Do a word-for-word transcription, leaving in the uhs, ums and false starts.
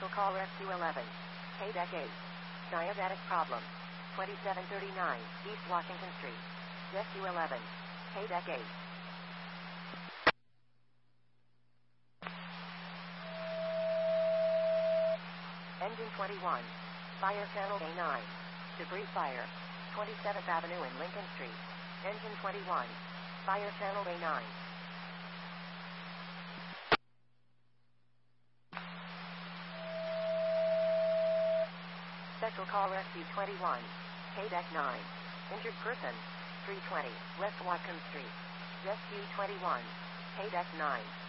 Special Call Rescue eleven. K-Deck eight. Diabetic problem. twenty-seven thirty-nine East Washington Street. Rescue eleven. K-Deck eight. Engine twenty-one. Fire Channel A nine. Debris fire. twenty-seventh Avenue and Lincoln Street. Engine twenty-one. Fire Channel A nine. Special Call Rescue twenty-one. K-Deck nine. Injured person. three twenty West Watcom Street. Rescue twenty-one. K-Deck nine.